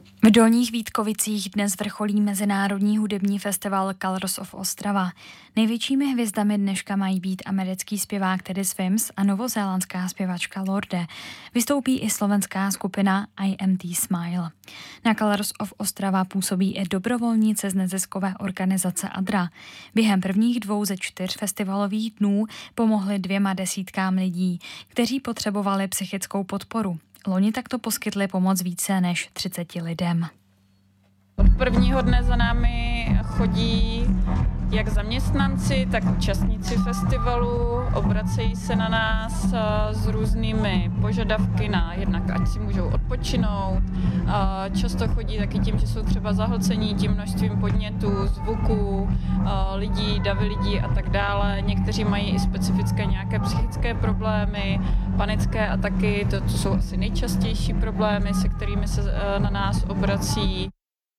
V Dolních Vítkovicích dnes vrcholí mezinárodní hudební festival Colors of Ostrava. Největšími hvězdami dneška mají být americký zpěvák Teddy Swims a novozélandská zpěvačka Lorde. Vystoupí i slovenská skupina IMT Smile. Na Colors of Ostrava působí i dobrovolníci z neziskové organizace ADRA. Během prvních 2 ze 4 festivalových dnů pomohli 200 lidí, kteří potřebovali psychickou podporu. Loni takto poskytli pomoc více než 30 lidem. Od prvního dne za námi chodí jak zaměstnanci, tak účastníci festivalu. Obracejí se na nás s různými požadavky na jednak, ať si můžou odpočinout. Často chodí taky tím, že jsou třeba zahlcení tím množstvím podnětů, zvuků, lidí, davy lidí a tak dále. Někteří mají i specifické nějaké psychické problémy, panické ataky, to jsou asi nejčastější problémy, se kterými se na nás obrací.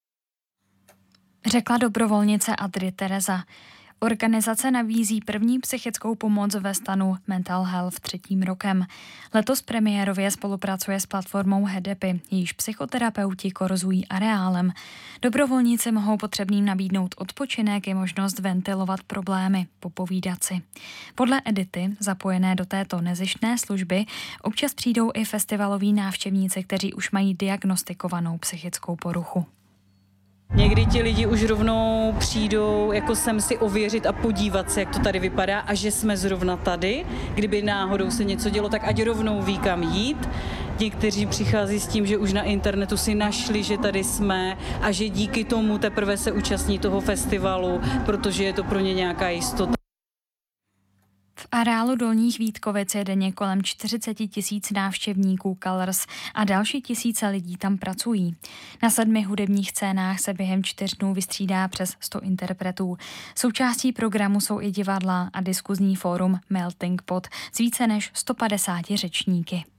Řekla dobrovolnice Adry Tereza. Organizace nabízí první psychickou pomoc ve stanu Mental Health 3. rokem. Letos premiérově spolupracuje s platformou Hedepy, jejíž psychoterapeuti korzují areálem. Dobrovolníci mohou potřebným nabídnout odpočinek i možnost ventilovat problémy, popovídat si. Podle Edity, zapojené do této nezištné služby, občas přijdou i festivaloví návštěvníci, kteří už mají diagnostikovanou psychickou poruchu. Někdy ti lidi už rovnou přijdou jako sem si ověřit a podívat se, jak to tady vypadá a že jsme zrovna tady. Kdyby náhodou se něco dělo, tak ať rovnou ví, kam jít. Někteří přichází s tím, že už na internetu si našli, že tady jsme a že díky tomu teprve se účastní toho festivalu, protože je to pro ně nějaká jistota. V areálu Dolních Vítkovic je denně kolem 40 000 návštěvníků Colors a další tisíce lidí tam pracují. Na 7 hudebních scénách se během 4 dnů vystřídá přes 100 interpretů. Součástí programu jsou i divadla a diskuzní fórum Melting Pot s více než 150 řečníky.